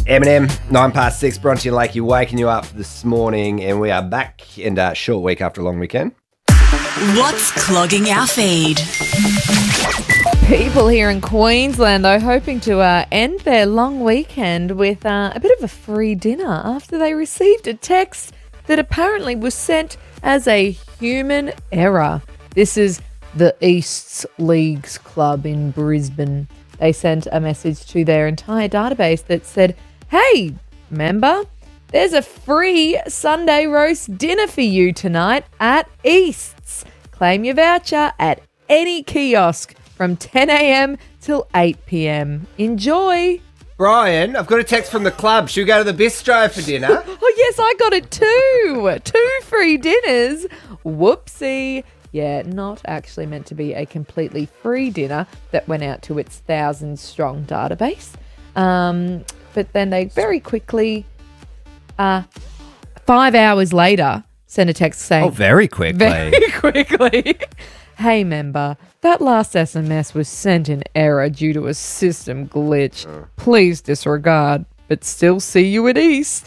Eminem, 6:09, Bronte and Lakey waking you up this morning, and we are back in a short week after a long weekend. What's clogging our feed? People here in Queensland, though, hoping to end their long weekend with a bit of a free dinner after they received a text that apparently was sent as a human error. This is the East Leagues Club in Brisbane. They sent a message to their entire database that said, "Hey, member, there's a free Sunday roast dinner for you tonight at East's. Claim your voucher at any kiosk from 10 a.m. till 8 p.m. Enjoy." Brian, I've got a text from the club. Should we go to the bistro for dinner? Oh, yes, I got it too. 2 free dinners. Whoopsie. Yeah, not actually meant to be a completely free dinner that went out to its thousands-strong database. But then they very quickly, 5 hours later, sent a text saying... Oh, very quickly. Very quickly. "Hey, member, that last SMS was sent in error due to a system glitch. Please disregard, but still see you at East's."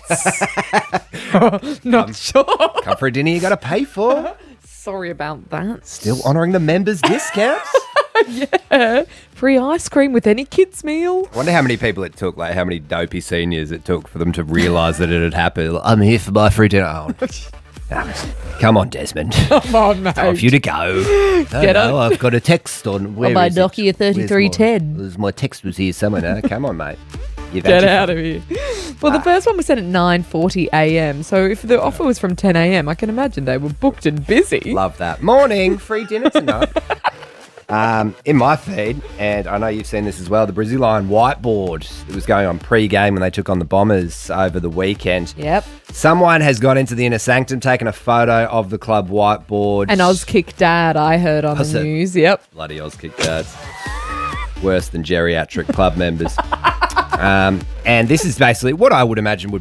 Not sure. Come for a dinner you got to pay for. Sorry about that. Still honouring the members' discounts. Yeah. Free ice cream with any kids' meal. I wonder how many people it took, like how many dopey seniors it took for them to realise that it had happened. Like, I'm here for my free dinner. Oh, come on, Desmond. Come on, mate. Time for you to go. Get up. I've got a text on. Where my is it? Nokia 3310. My text was here somewhere now. Come on, mate. Get out of here. Well, the first one was sent at 9:40 a.m. So if the offer was from 10 a.m., I can imagine they were booked and busy. Love that. Morning, free dinner tonight. In my feed, and I know you've seen this as well, the Brizzy Lion whiteboard that was going on pre-game when they took on the Bombers over the weekend. Yep. Someone has got into the inner sanctum, taken a photo of the club whiteboard. And Auskick Dad, I heard on the news. Yep. Bloody Auskick Dads. Worse than geriatric club members. And this is basically what I would imagine would